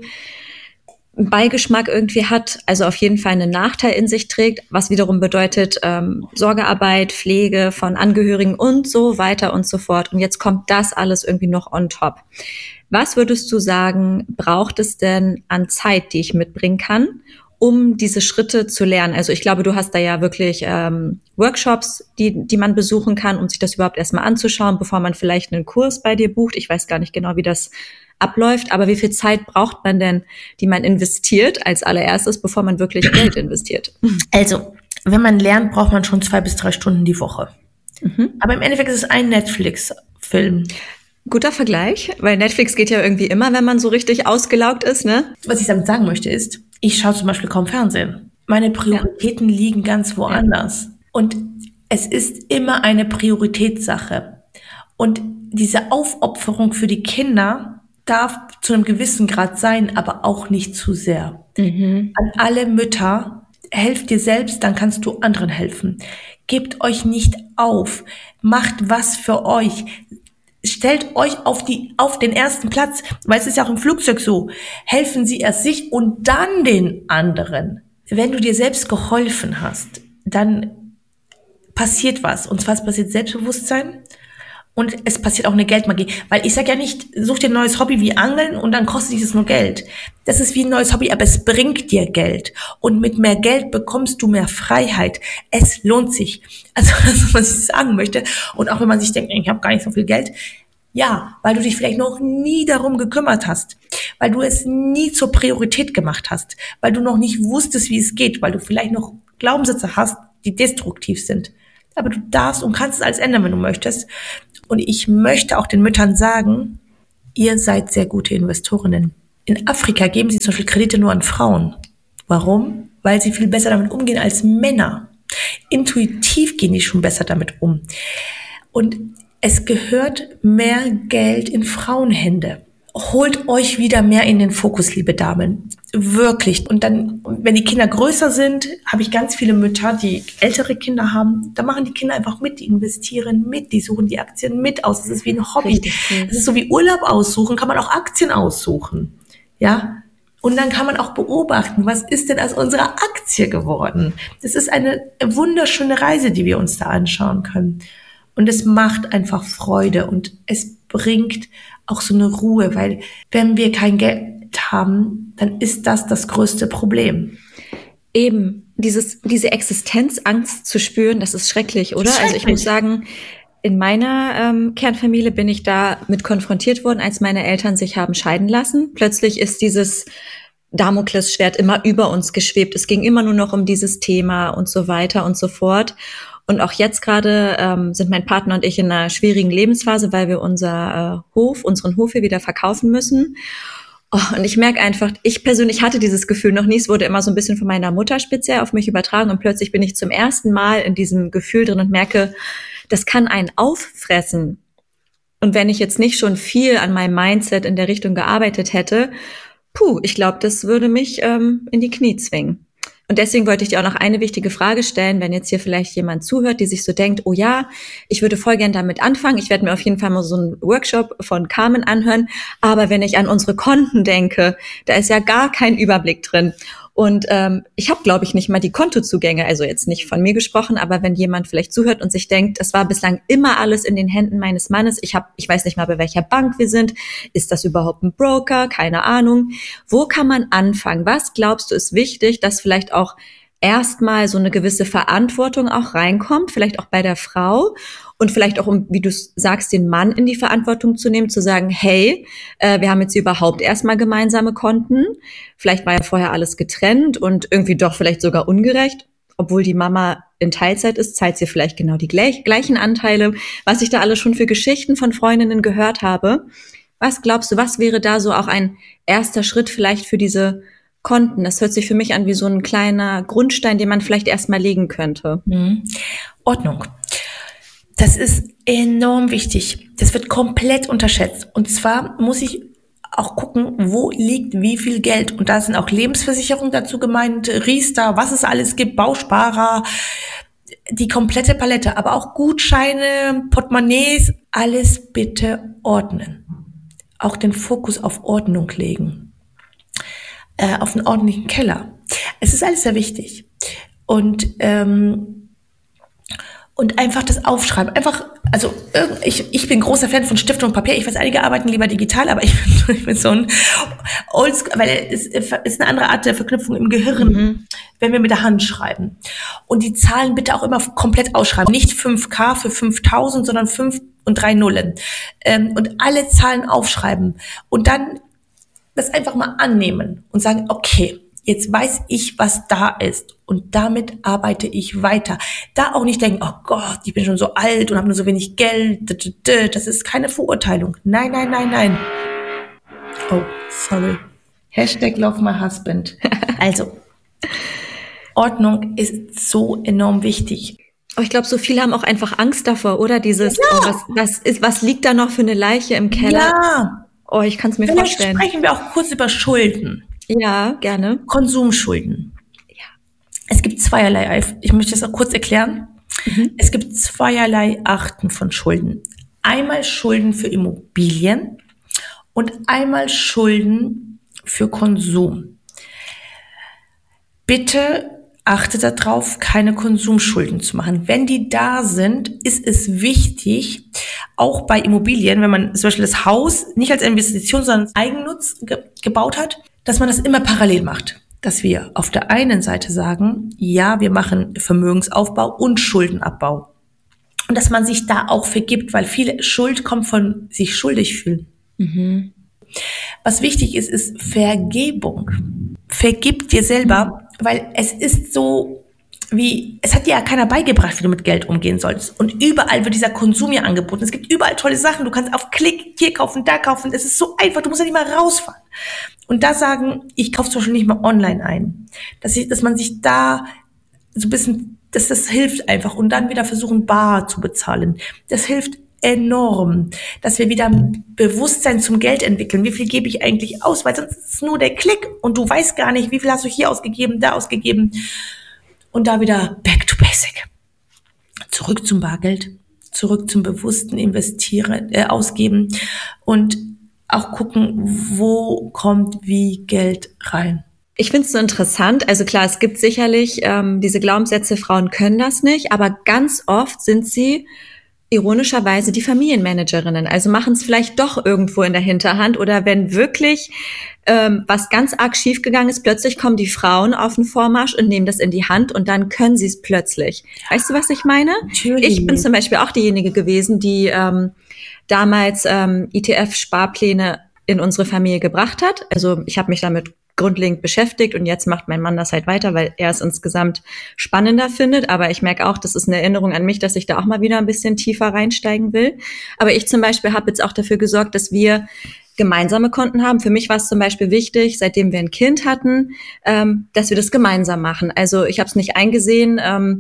S1: einen Beigeschmack irgendwie hat, also auf jeden Fall einen Nachteil in sich trägt, was wiederum bedeutet ähm, Sorgearbeit, Pflege von Angehörigen und so weiter und so fort. Und jetzt kommt das alles irgendwie noch on top. Was würdest du sagen, braucht es denn an Zeit, die ich mitbringen kann, um diese Schritte zu lernen? Also ich glaube, du hast da ja wirklich ähm, Workshops, die die man besuchen kann, um sich das überhaupt erstmal anzuschauen, bevor man vielleicht einen Kurs bei dir bucht. Ich weiß gar nicht genau, wie das abläuft, aber wie viel Zeit braucht man denn, die man investiert als allererstes, bevor man wirklich Geld investiert?
S2: Also, wenn man lernt, braucht man schon zwei bis drei Stunden die Woche. Mhm. Aber im Endeffekt ist es ein Netflix-Film.
S1: Guter Vergleich, weil Netflix geht ja irgendwie immer, wenn man so richtig ausgelaugt ist, ne?
S2: Was ich damit sagen möchte ist, ich schaue zum Beispiel kaum Fernsehen. Meine Prioritäten ja. liegen ganz woanders. Ja. Und es ist immer eine Prioritätssache. Und diese Aufopferung für die Kinder darf zu einem gewissen Grad sein, aber auch nicht zu sehr. Mhm. An alle Mütter, helft dir selbst, dann kannst du anderen helfen. Gebt euch nicht auf. Macht was für euch. Stellt euch auf die, auf den ersten Platz, weil es ist ja auch im Flugzeug so. Helfen Sie erst sich und dann den anderen. Wenn du dir selbst geholfen hast, dann passiert was. Und zwar es passiert Selbstbewusstsein und es passiert auch eine Geldmagie. Weil ich sage ja nicht, such dir ein neues Hobby wie Angeln und dann kostet dich das nur Geld. Das ist wie ein neues Hobby, aber es bringt dir Geld. Und mit mehr Geld bekommst du mehr Freiheit. Es lohnt sich. Also das, was ich sagen möchte. Und auch wenn man sich denkt, ich habe gar nicht so viel Geld. Ja, weil du dich vielleicht noch nie darum gekümmert hast. Weil du es nie zur Priorität gemacht hast. Weil du noch nicht wusstest, wie es geht. Weil du vielleicht noch Glaubenssätze hast, die destruktiv sind. aber du darfst und kannst es alles ändern, wenn du möchtest. Und ich möchte auch den Müttern sagen, ihr seid sehr gute Investorinnen. In Afrika geben sie zum Beispiel Kredite nur an Frauen. Warum? Weil sie viel besser damit umgehen als Männer. Intuitiv gehen die schon besser damit um. Und es gehört mehr Geld in Frauenhände. Holt euch wieder mehr in den Fokus, liebe Damen. Wirklich. Und dann, wenn die Kinder größer sind, habe ich ganz viele Mütter, die ältere Kinder haben. Da machen die Kinder einfach mit, die investieren mit, die suchen die Aktien mit aus. Das ist wie ein Hobby. Das ist so wie Urlaub aussuchen, kann man auch Aktien aussuchen. Ja? Und dann kann man auch beobachten, was ist denn aus unserer Aktie geworden? Das ist eine wunderschöne Reise, die wir uns da anschauen können. Und es macht einfach Freude und es bringt auch so eine Ruhe, weil wenn wir kein Geld haben, dann ist das das größte Problem.
S1: Eben, dieses, diese Existenzangst zu spüren, das ist schrecklich, oder?
S2: Schrecklich.
S1: Also ich muss sagen, in meiner ähm, Kernfamilie bin ich da mit konfrontiert worden, als meine Eltern sich haben scheiden lassen. Plötzlich ist dieses Damoklesschwert immer über uns geschwebt. Es ging immer nur noch um dieses Thema und so weiter und so fort. Und auch jetzt gerade ähm, sind mein Partner und ich in einer schwierigen Lebensphase, weil wir unser äh, Hof, unseren Hof hier wieder verkaufen müssen. Oh, und ich merke einfach, ich persönlich hatte dieses Gefühl noch nie. Es wurde immer so ein bisschen von meiner Mutter speziell auf mich übertragen. Und plötzlich bin ich zum ersten Mal in diesem Gefühl drin und merke, das kann einen auffressen. Und wenn ich jetzt nicht schon viel an meinem Mindset in der Richtung gearbeitet hätte, puh, ich glaube, das würde mich ähm, in die Knie zwingen. Und deswegen wollte ich dir auch noch eine wichtige Frage stellen, wenn jetzt hier vielleicht jemand zuhört, die sich so denkt, oh ja, ich würde voll gern damit anfangen. Ich werde mir auf jeden Fall mal so einen Workshop von Carmen anhören. Aber wenn ich an unsere Konten denke, da ist ja gar kein Überblick drin. Und ähm, ich habe, glaube ich, nicht mal die Kontozugänge, also jetzt nicht von mir gesprochen, aber wenn jemand vielleicht zuhört und sich denkt, das war bislang immer alles in den Händen meines Mannes, ich habe, ich weiß nicht mal, bei welcher Bank wir sind, ist das überhaupt ein Broker, keine Ahnung. Wo kann man anfangen? Was glaubst du ist wichtig, dass vielleicht auch erstmal so eine gewisse Verantwortung auch reinkommt, vielleicht auch bei der Frau und vielleicht auch, um, wie du sagst, den Mann in die Verantwortung zu nehmen, zu sagen, hey, äh, wir haben jetzt überhaupt erstmal gemeinsame Konten, vielleicht war ja vorher alles getrennt und irgendwie doch vielleicht sogar ungerecht, obwohl die Mama in Teilzeit ist, zahlt sie vielleicht genau die gleich, gleichen Anteile, was ich da alles schon für Geschichten von Freundinnen gehört habe. Was glaubst du, was wäre da so auch ein erster Schritt vielleicht für diese Konten? Das hört sich für mich an wie so ein kleiner Grundstein, den man vielleicht erstmal legen könnte.
S2: Mhm. Ordnung. Das ist enorm wichtig. Das wird komplett unterschätzt. Und zwar muss ich auch gucken, wo liegt wie viel Geld. Und da sind auch Lebensversicherungen dazu gemeint, Riester, was es alles gibt, Bausparer, die komplette Palette, aber auch Gutscheine, Portemonnaies, alles bitte ordnen. Auch den Fokus auf Ordnung legen. Äh, auf einen ordentlichen Keller. Es ist alles sehr wichtig. Und ähm, und einfach das Aufschreiben. Einfach, also ich, ich bin großer Fan von Stift und Papier. Ich weiß, einige arbeiten lieber digital, aber ich bin, ich bin so ein Oldschool, weil es ist eine andere Art der Verknüpfung im Gehirn, mhm. wenn wir mit der Hand schreiben. Und die Zahlen bitte auch immer komplett ausschreiben. Nicht fünf K für fünftausend, sondern fünf und drei Nullen. Ähm, und alle Zahlen aufschreiben. Und dann das einfach mal annehmen und sagen, okay, jetzt weiß ich, was da ist und damit arbeite ich weiter. Da auch nicht denken, oh Gott, ich bin schon so alt und habe nur so wenig Geld. Das ist keine Verurteilung. Nein, nein, nein, nein. Oh, sorry. Hashtag love my husband. Also, Ordnung ist so enorm wichtig.
S1: Oh, ich glaube, so viele haben auch einfach Angst davor, oder? Dieses,
S2: ja.
S1: oh, was, was, ist, was liegt da noch für eine Leiche im Keller?
S2: Ja.
S1: Oh, ich kann es mir
S2: Vielleicht
S1: vorstellen.
S2: Sprechen wir auch kurz über Schulden.
S1: Ja, gerne.
S2: Konsumschulden.
S1: Ja.
S2: Es gibt zweierlei, ich möchte das auch kurz erklären. Mhm. Es gibt zweierlei Arten von Schulden. Einmal Schulden für Immobilien und einmal Schulden für Konsum. Bitte achte darauf, keine Konsumschulden zu machen. Wenn die da sind, ist es wichtig, auch bei Immobilien, wenn man zum Beispiel das Haus nicht als Investition, sondern als Eigennutz ge- gebaut hat, dass man das immer parallel macht. Dass wir auf der einen Seite sagen, ja, wir machen Vermögensaufbau und Schuldenabbau. Und dass man sich da auch vergibt, weil viele Schuld kommt von sich schuldig fühlen. Mhm. Was wichtig ist, ist Vergebung. Vergib dir selber, weil es ist so, wie, es hat dir ja keiner beigebracht, wie du mit Geld umgehen sollst. Und überall wird dieser Konsum ja angeboten. Es gibt überall tolle Sachen. Du kannst auf Klick hier kaufen, da kaufen. Es ist so einfach. Du musst ja nicht mal rausfahren. Und da sagen, ich kaufe zum Beispiel nicht mal online ein. Dass ich, dass man sich da so ein bisschen, dass das hilft einfach. Und dann wieder versuchen, bar zu bezahlen. Das hilft enorm, dass wir wieder Bewusstsein zum Geld entwickeln. Wie viel gebe ich eigentlich aus? Weil sonst ist es nur der Klick und du weißt gar nicht, wie viel hast du hier ausgegeben, da ausgegeben. Und da wieder back to basic. Zurück zum Bargeld, zurück zum bewussten Investieren, äh, Ausgeben und auch gucken, wo kommt wie Geld rein.
S1: Ich finde es so interessant. Also klar, es gibt sicherlich ähm, diese Glaubenssätze, Frauen können das nicht, aber ganz oft sind sie ironischerweise die Familienmanagerinnen, also machen es vielleicht doch irgendwo in der Hinterhand oder wenn wirklich ähm, was ganz arg schiefgegangen ist, plötzlich kommen die Frauen auf den Vormarsch und nehmen das in die Hand und dann können sie es plötzlich. Weißt du, was ich meine?
S2: Natürlich.
S1: Ich bin zum Beispiel auch diejenige gewesen, die ähm, damals ähm, E T F-Sparpläne in unsere Familie gebracht hat. Also ich habe mich damit grundlegend beschäftigt und jetzt macht mein Mann das halt weiter, weil er es insgesamt spannender findet. Aber ich merke auch, das ist eine Erinnerung an mich, dass ich da auch mal wieder ein bisschen tiefer reinsteigen will. Aber ich zum Beispiel habe jetzt auch dafür gesorgt, dass wir gemeinsame Konten haben. Für mich war es zum Beispiel wichtig, seitdem wir ein Kind hatten, ähm, dass wir das gemeinsam machen. Also ich habe es nicht eingesehen, ähm,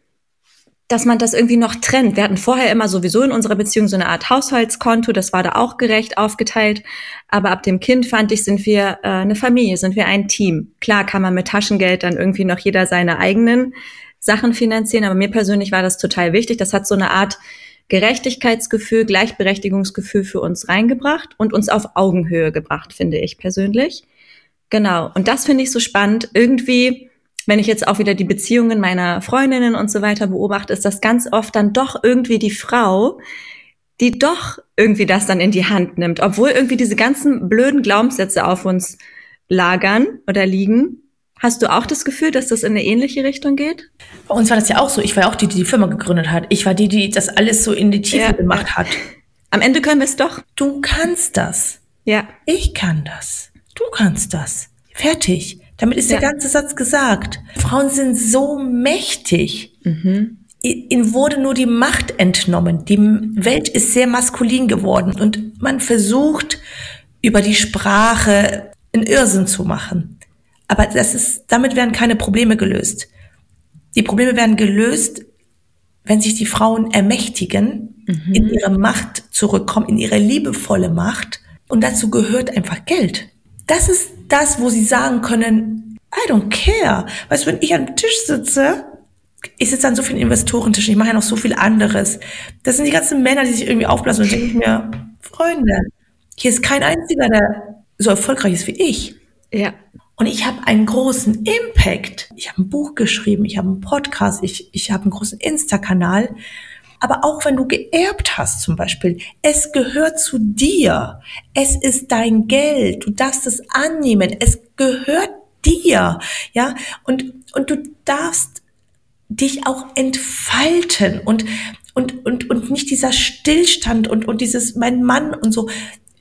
S1: dass man das irgendwie noch trennt. Wir hatten vorher immer sowieso in unserer Beziehung so eine Art Haushaltskonto, das war da auch gerecht aufgeteilt. Aber ab dem Kind, fand ich, sind wir äh, eine Familie, sind wir ein Team. Klar kann man mit Taschengeld dann irgendwie noch jeder seine eigenen Sachen finanzieren, aber mir persönlich war das total wichtig. Das hat so eine Art Gerechtigkeitsgefühl, Gleichberechtigungsgefühl für uns reingebracht und uns auf Augenhöhe gebracht, finde ich persönlich. Genau, und das finde ich so spannend. Irgendwie, wenn ich jetzt auch wieder die Beziehungen meiner Freundinnen und so weiter beobachte, ist das ganz oft dann doch irgendwie die Frau, die doch irgendwie das dann in die Hand nimmt, obwohl irgendwie diese ganzen blöden Glaubenssätze auf uns lagern oder liegen. Hast du auch das Gefühl, dass das in eine ähnliche Richtung geht?
S2: Bei uns war das ja auch so. Ich war ja auch die, die die Firma gegründet hat. Ich war die, die das alles so in die Tiefe ja. gemacht hat.
S1: Am Ende können wir es doch.
S2: Du kannst das.
S1: Ja.
S2: Ich kann das. Du kannst das. Fertig. Damit ist ja. der ganze Satz gesagt. Frauen sind so mächtig. Mhm. Ihnen wurde nur die Macht entnommen. Die Welt ist sehr maskulin geworden. Und man versucht, über die Sprache einen Irrsinn zu machen. Aber das ist, damit werden keine Probleme gelöst. Die Probleme werden gelöst, wenn sich die Frauen ermächtigen, mhm. in ihre Macht zurückkommen, in ihre liebevolle Macht. Und dazu gehört einfach Geld. Das ist das, wo sie sagen können, I don't care. Weißt du, wenn ich am Tisch sitze, ich sitze an so vielen Investorentischen, ich mache ja noch so viel anderes. Das sind die ganzen Männer, die sich irgendwie aufblasen und denke ich mir, Freunde, hier ist kein einziger, der so erfolgreich ist wie ich.
S1: Ja.
S2: Und ich habe einen großen Impact. Ich habe ein Buch geschrieben, ich habe einen Podcast, ich, ich habe einen großen Insta-Kanal. Aber auch wenn du geerbt hast zum Beispiel, es gehört zu dir. Es ist dein Geld. Du darfst es annehmen. Es gehört dir. Ja, und, und du darfst dich auch entfalten und, und, und, und nicht dieser Stillstand und, und dieses, mein Mann und so.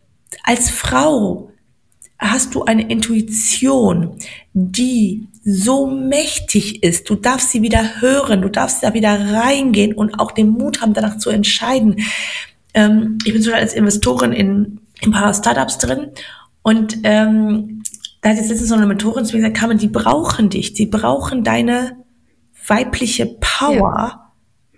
S2: Als Frau hast du eine Intuition, die so mächtig ist. Du darfst sie wieder hören, du darfst da wieder reingehen und auch den Mut haben, danach zu entscheiden. Ähm, ich bin sogar als Investorin in, in ein paar Startups drin und ähm, da hat jetzt letztens so eine Mentorin zu mir gesagt, Carmen, die brauchen dich, die brauchen deine weibliche Power, ja.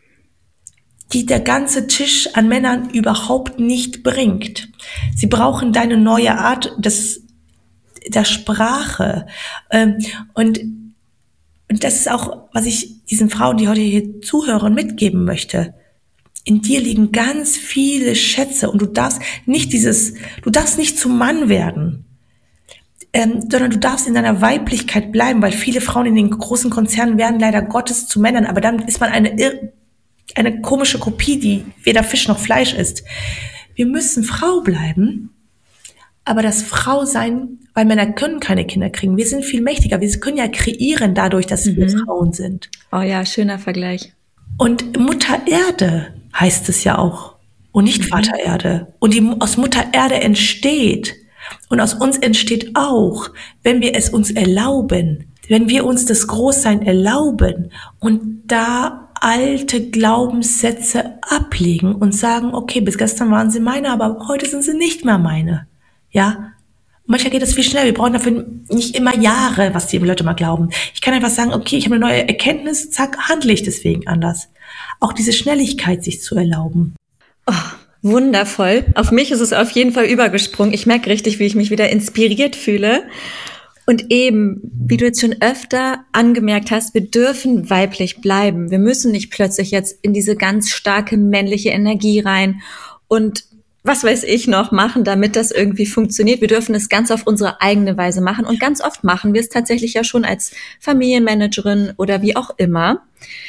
S2: die der ganze Tisch an Männern überhaupt nicht bringt. Sie brauchen deine neue Art des der Sprache. Und, und das ist auch, was ich diesen Frauen, die heute hier zuhören, mitgeben möchte. In dir liegen ganz viele Schätze und du darfst nicht dieses, du darfst nicht zum Mann werden, ähm, sondern du darfst in deiner Weiblichkeit bleiben, weil viele Frauen in den großen Konzernen werden leider Gottes zu Männern, aber dann ist man eine, eine komische Kopie, die weder Fisch noch Fleisch ist. Wir müssen Frau bleiben, aber das Frausein, weil Männer können keine Kinder kriegen. Wir sind viel mächtiger. Wir können ja kreieren dadurch, dass mhm. wir Frauen sind.
S1: Oh ja, schöner Vergleich.
S2: Und Mutter Erde heißt es ja auch. Und nicht mhm. Vater Erde. Und die aus Mutter Erde entsteht. Und aus uns entsteht auch, wenn wir es uns erlauben, wenn wir uns das Großsein erlauben und da alte Glaubenssätze ablegen und sagen, okay, bis gestern waren sie meine, aber heute sind sie nicht mehr meine. Ja? Manchmal geht das viel schneller. Wir brauchen dafür nicht immer Jahre, was die Leute mal glauben. Ich kann einfach sagen, okay, ich habe eine neue Erkenntnis, zack, handle ich deswegen anders. Auch diese Schnelligkeit sich zu erlauben.
S1: Oh, wundervoll. Auf mich ist es auf jeden Fall übergesprungen. Ich merke richtig, wie ich mich wieder inspiriert fühle. Und eben, wie du jetzt schon öfter angemerkt hast, wir dürfen weiblich bleiben. Wir müssen nicht plötzlich jetzt in diese ganz starke männliche Energie rein und was weiß ich noch machen, damit das irgendwie funktioniert. Wir dürfen es ganz auf unsere eigene Weise machen und ganz oft machen wir es tatsächlich ja schon als Familienmanagerin oder wie auch immer.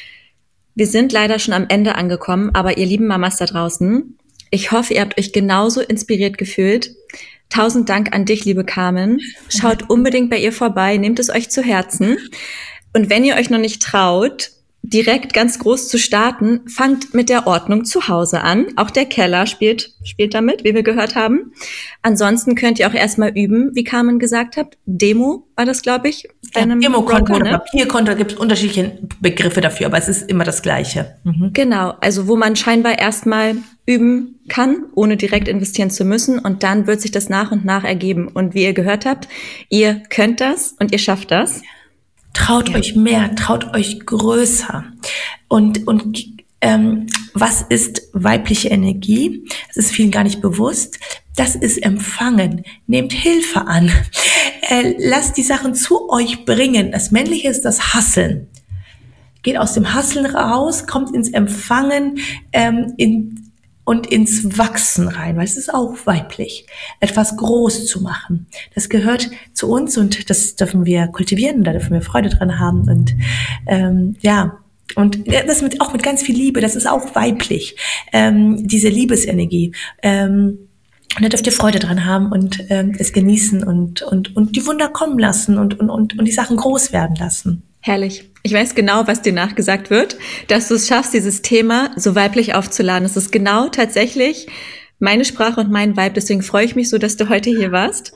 S1: Wir sind leider schon am Ende angekommen, aber ihr lieben Mamas da draußen, ich hoffe, ihr habt euch genauso inspiriert gefühlt. Tausend Dank an dich, liebe Carmen. Schaut unbedingt bei ihr vorbei, nehmt es euch zu Herzen. Und wenn ihr euch noch nicht traut, direkt ganz groß zu starten, fangt mit der Ordnung zu Hause an. Auch der Keller spielt spielt damit, wie wir gehört haben. Ansonsten könnt ihr auch erstmal üben, wie Carmen gesagt hat. Demo war das, glaube ich.
S2: Ja, Demokonto oder Papierkonto, da gibt es unterschiedliche Begriffe dafür, aber es ist immer das Gleiche.
S1: Mhm. Genau, also wo man scheinbar erstmal üben kann, ohne direkt investieren zu müssen. Und dann wird sich das nach und nach ergeben. Und wie ihr gehört habt, ihr könnt das und ihr schafft das.
S2: Traut ja. euch mehr, traut euch größer. Und, und ähm, was ist weibliche Energie? Das ist vielen gar nicht bewusst. Das ist Empfangen. Nehmt Hilfe an. Äh, lasst die Sachen zu euch bringen. Das Männliche ist das Hasseln. Geht aus dem Hasseln raus, kommt ins Empfangen ähm, in, und ins Wachsen rein, weil es ist auch weiblich, etwas groß zu machen. Das gehört zu uns und das dürfen wir kultivieren, da dürfen wir Freude dran haben und ähm, ja, und das mit auch mit ganz viel Liebe, das ist auch weiblich, ähm, diese Liebesenergie. Ähm, und da dürft ihr Freude dran haben und ähm, es genießen und und und die Wunder kommen lassen und und und und die Sachen groß werden lassen.
S1: Herrlich. Ich weiß genau, was dir nachgesagt wird, dass du es schaffst, dieses Thema so weiblich aufzuladen. Es ist genau tatsächlich meine Sprache und mein Vibe. Deswegen freue ich mich so, dass du heute hier warst.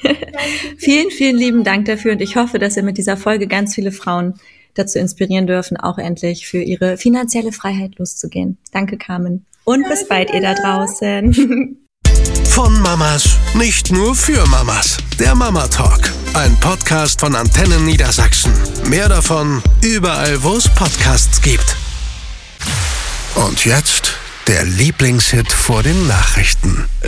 S1: Vielen, vielen lieben Dank dafür. Und ich hoffe, dass wir mit dieser Folge ganz viele Frauen dazu inspirieren dürfen, auch endlich für ihre finanzielle Freiheit loszugehen. Danke, Carmen. Und bis bald, ihr da draußen.
S3: Von Mamas, nicht nur für Mamas. Der Mama Talk, ein Podcast von Antennen Niedersachsen. Mehr davon überall, wo es Podcasts gibt. Und jetzt der Lieblingshit vor den Nachrichten.